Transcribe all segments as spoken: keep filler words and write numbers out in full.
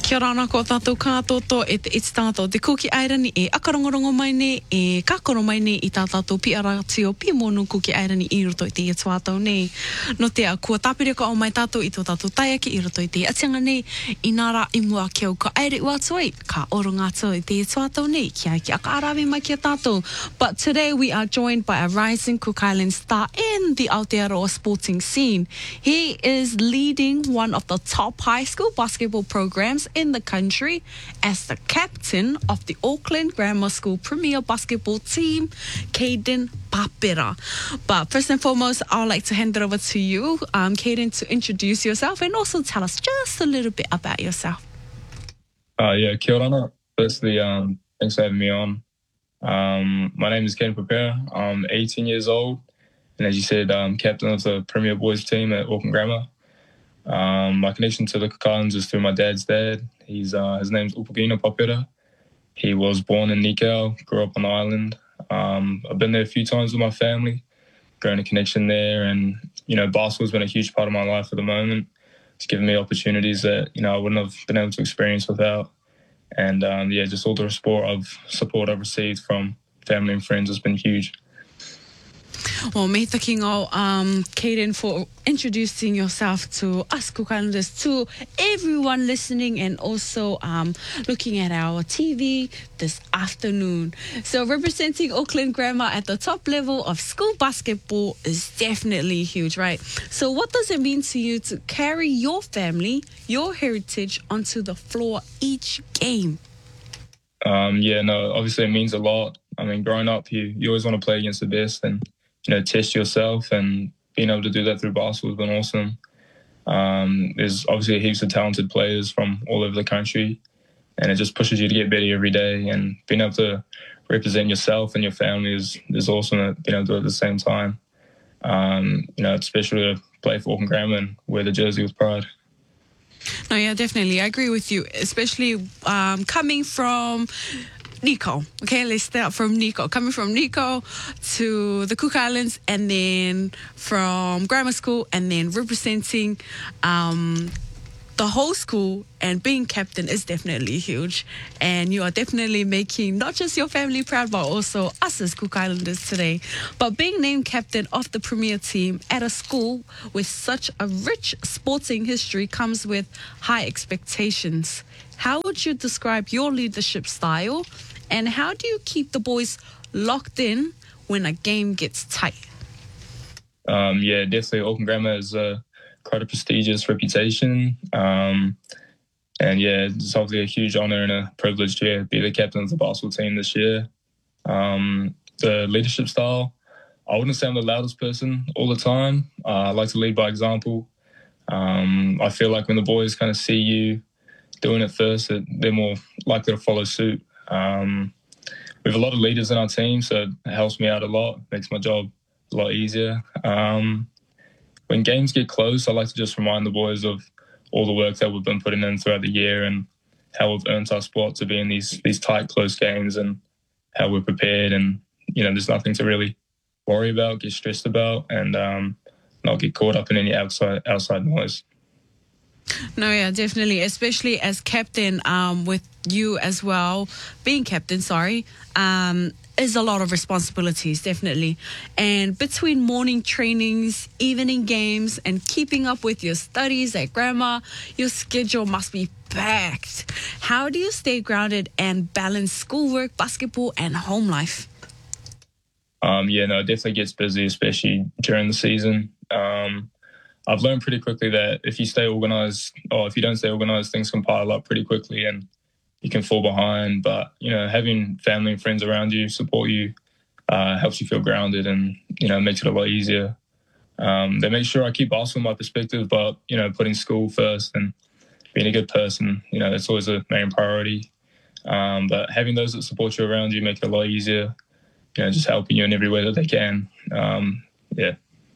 Kia ora ana ko tātou kātoto e te iti tātou te kuki airani e akarongorongo mai ne e kākoro mai ne i tā tātou pi arati o pi monu kuki airani i roto i te atu atau nei. No te a kua tāpireka o mai tātou i tō tātou taiaki i roto i te atianga nei i nara i mua kia ka aere ua toi ka oro ngā tau i te atu atau nei kia ki aka arawe mai kia tātou. But today we are joined by a rising Cook Island star in the Aotearoa sporting scene. He is leading one of the top high school basketball programs in the country as the captain of the Auckland Grammar School Premier Basketball Team, Caden Papera. But first and foremost, I would like to hand it over to you, um, Caden, to introduce yourself and also tell us just a little bit about yourself. Uh, yeah, kia ora ana. Firstly, um, thanks for having me on. Um, my name is Caden Papera. I'm eighteen years old, and as you said, I'm captain of the Premier Boys team at Auckland Grammar. Um, my connection to the Cook Islands is through my dad's dad. He's uh, his name's Upugina Papera. He was born in Nikau, grew up on the island. Um, I've been there a few times with my family, grown a connection there, and you know, basketball's been a huge part of my life at the moment. It's given me opportunities that you know I wouldn't have been able to experience without. And um, yeah, just all the support I've support I've received from family and friends has been huge. Well, me taking out um, Caden for introducing yourself to us Cook Islanders, to everyone listening and also um, looking at our T V this afternoon. So representing Auckland Grammar at the top level of school basketball is definitely huge, right? So what does it mean to you to carry your family, your heritage onto the floor each game? Um, yeah, no, obviously it means a lot. I mean, growing up, you, you always want to play against the best and you know, test yourself, and being able to do that through basketball has been awesome. Um, there's obviously heaps of talented players from all over the country, and it just pushes you to get better every day. And being able to represent yourself and your family is, is awesome at being able to do it at the same time. Um, you know, it's special to play for Auckland Grammar and wear the jersey with pride. No, yeah, definitely. I agree with you, especially um, coming from Nico. Okay, let's start from Nico. Coming from Nico to the Cook Islands, and then from grammar school, and then representing um, the whole school and being captain is definitely huge. And you are definitely making not just your family proud, but also us as Cook Islanders today. But being named captain of the premier team at a school with such a rich sporting history comes with high expectations. How would you describe your leadership style, and how do you keep the boys locked in when a game gets tight? Um, yeah, definitely Auckland Grammar has uh, quite a prestigious reputation. Um, and yeah, it's obviously a huge honour and a privilege to be the captain of the basketball team this year. Um, the leadership style, I wouldn't say I'm the loudest person all the time. Uh, I like to lead by example. Um, I feel like when the boys kind of see you doing it first, that they're more likely to follow suit. Um, we have a lot of leaders in our team, so it helps me out a lot, makes my job a lot easier. Um, when games get close, I like to just remind the boys of all the work that we've been putting in throughout the year and how we've earned our spot to be in these these tight, close games, and how we're prepared. And you know, there's nothing to really worry about, get stressed about, and um, not get caught up in any outside outside noise. No, yeah, definitely, especially as captain, um, with you as well, being captain, sorry, um, is a lot of responsibilities, definitely. And between morning trainings, evening games, and keeping up with your studies at grammar, your schedule must be packed. How do you stay grounded and balance schoolwork, basketball, and home life? Um, yeah, no, it definitely gets busy, especially during the season. Um, I've learned pretty quickly that if you stay organised, or if you don't stay organised, things can pile up pretty quickly and you can fall behind. But, you know, having family and friends around you support you uh, helps you feel grounded and, you know, makes it a lot easier. Um, they make sure I keep basketball in my perspective, but, you know, putting school first and being a good person, you know, that's always a main priority. Um, but having those that support you around you make it a lot easier, you know, just helping you in every way that they can. Um, yeah.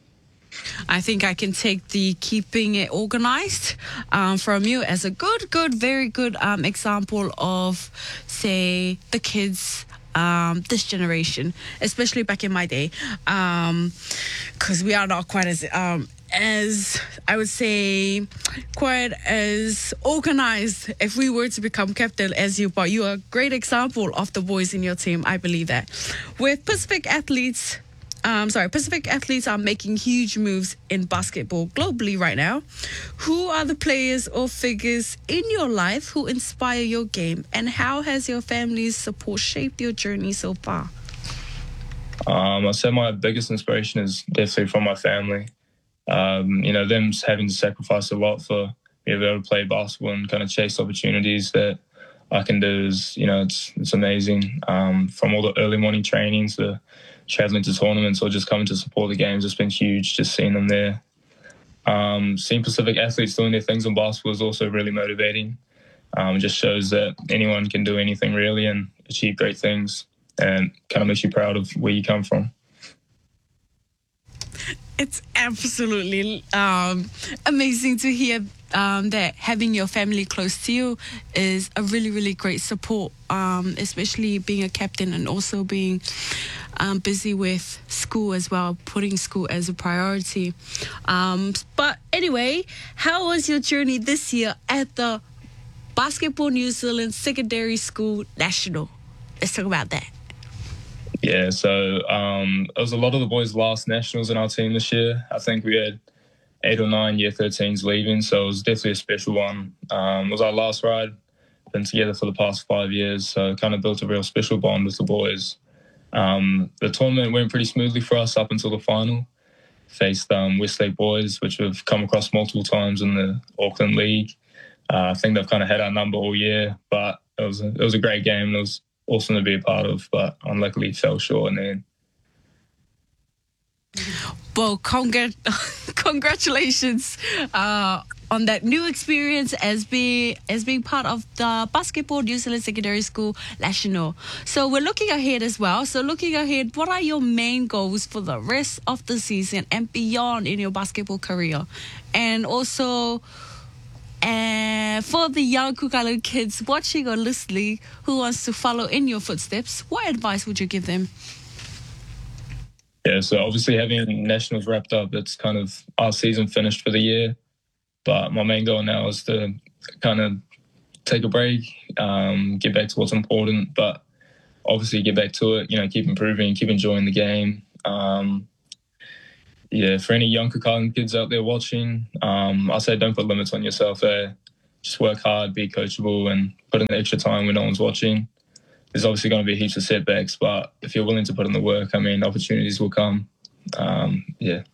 I think I can take the keeping it organized um, from you as a good, good, very good um, example of, say, the kids um, this generation, especially back in my day, because um, we are not quite as um, as, I would say, quite as organized if we were to become captain as you, but you are a great example of the boys in your team. I believe that. With Pacific athletes, um, sorry, Pacific athletes are making huge moves in basketball globally right now. Who are the players or figures in your life who inspire your game, and how has your family's support shaped your journey so far? Um, I'd say my biggest inspiration is definitely from my family. Um, you know, them having to sacrifice a lot for me to be able to play basketball and kind of chase opportunities that I can do is, you know, it's it's amazing. Um, from all the early morning trainings to traveling to tournaments or just coming to support the games, it's been huge just seeing them there. Um, seeing Pacific athletes doing their things in basketball is also really motivating. Um, it just shows that anyone can do anything really and achieve great things, and kind of makes you proud of where you come from. It's absolutely um, amazing to hear um, that having your family close to you is a really, really great support, um, especially being a captain and also being um, busy with school as well, putting school as a priority. Um, but anyway, how was your journey this year at the Basketball New Zealand Secondary School National? Let's talk about that. Yeah, so um, it was a lot of the boys' last nationals in our team this year. I think we had eight or nine year thirteens leaving, so it was definitely a special one. Um, it was our last ride. Been together for the past five years, so kind of built a real special bond with the boys. Um, the tournament went pretty smoothly for us up until the final. Faced um, Westlake boys, which we've come across multiple times in the Auckland League. Uh, I think they've kind of had our number all year, but it was a, it was a great game. It was awesome to be a part of, but unluckily fell short in the end. Well, congr- congratulations uh, on that new experience as being as being part of the Basketball New Zealand Secondary School National. So we're looking ahead as well. So looking ahead, what are your main goals for the rest of the season and beyond in your basketball career? And also, And for the young Cook Island kids watching or listening who wants to follow in your footsteps, what advice would you give them? Yeah, so obviously having nationals wrapped up, it's kind of our season finished for the year. But my main goal now is to kind of take a break, um, get back to what's important, but obviously get back to it, you know, keep improving, keep enjoying the game. Um, Yeah, for any young Cook Island kids out there watching, um, I say don't put limits on yourself there. Just work hard, be coachable, and put in the extra time when no one's watching. There's obviously going to be heaps of setbacks, but if you're willing to put in the work, I mean, opportunities will come. Um, yeah.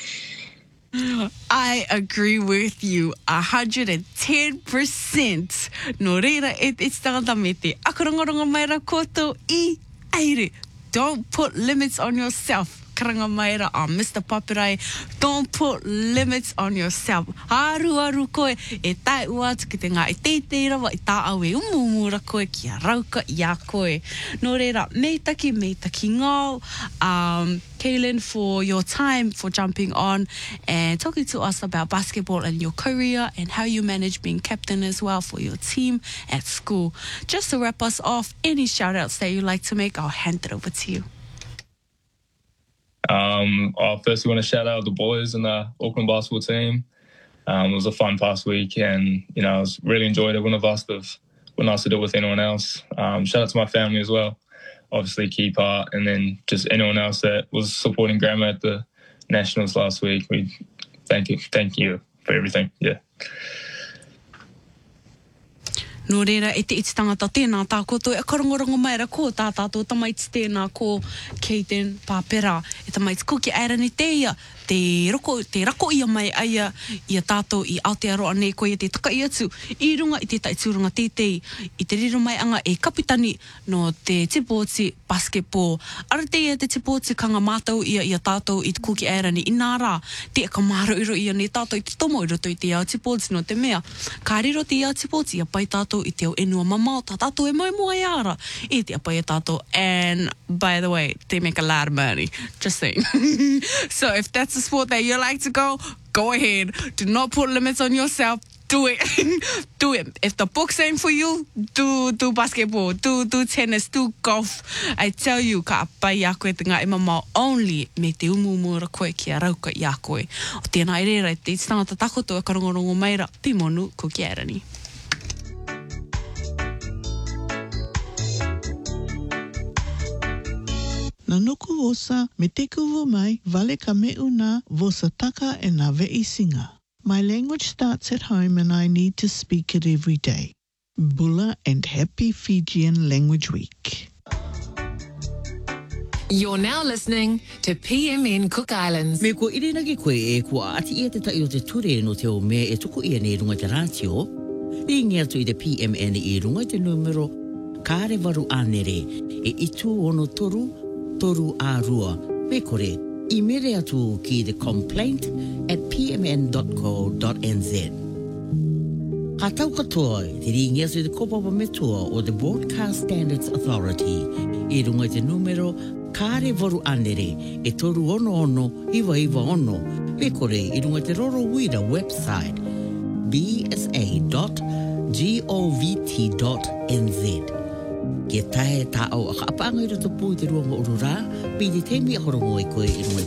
I agree with you one hundred ten percent. No reira e te tangata me te akarongaronga mai ra koto I aere. Don't put limits on yourself. Karanga maira a Mister Papirai, don't put limits on yourself. Haru aru koe e tai ua tuki te ngā e teitei rawa i tā au e umumura koe ki a rauka i a koe. Nō reira, meitaki, meitaki ngau. Um, Kaylin, for your time, for jumping on and talking to us about basketball and your career and how you manage being captain as well for your team at school. Just to wrap us off, any shout-outs that you'd like to make, I'll hand it over to you. Um, I firstly want to shout out the boys in the Auckland basketball team. Um, it was a fun past week, and you know, I was really enjoyed it. Wouldn't have asked if, wouldn't ask to do it with anyone else. Um, shout out to my family as well. Obviously, key part, and then just anyone else that was supporting Grandma at the Nationals last week. We thank you, thank you for everything. Yeah. Nō reira, e te iti tangata tēnā tā koto, e karongorongo mai ra ko tā tātou tamaiti tēnā ko Kaden Pāpera. E tamaiti ko ki aira ni te ia, te roko, te rako ia mai aia i a tātou i Aotearoa nei koe te taka i atu, i runga i te taitūrunga tētei, i te riro mai anga e kapitani no te Tipoti basketball. Ara te ia te Tipoti kanga mātou ia i a tātou i te kuki aira ni ina rā, te ka māro iro ia ni tātou i te tomo i roto i te ia Tipoti no te mea. Ka riro te ia Tipoti ia pai tātou i te o enua mamao, tā tātou e moe moe ara i te apai e tātou. And by the way, they make a lot of money. Just saying. So if that's a sport that you like to go, go ahead. Do not put limits on yourself. do it. Do it. If the books ain't for you, do do basketball, do do tennis, do golf. I tell you, ka apai a koe te ngā e mamau only me te umumura koe ki a rauka i a koe. O tēnā e reira, te tangata takoto e karongorongo maira, pimonu ko ki airani. Na nuku vosa, me te kuvo mai, vale ka me una, vosa taka e na vei singa. My language starts at home and I need to speak it every day. Bula and happy Fijian Language Week. You're now listening to P M N Cook Islands. Me ko irena ki koe e kua ati ia te tai o te ture no te o mea e tuku ia nei runga te ratio. Ringi atu i te P M N i runga te numero kāre waru anere e itu ono toru, toru a rua. Me kore, I mere atu ki the complaint at p m n dot co dot n z. Ka tau katoa, te ringi atu i te kopapa metua o the Broadcast Standards Authority i runga te numero kāre waru anere e toru ono ono iwa iwa ono. Me kore i runga te Roro Wira website b s a dot gov dot n z. Ke tae ta au a ka apanga i rato pū te ruanga urura, pi te temi a horongo i koe i runga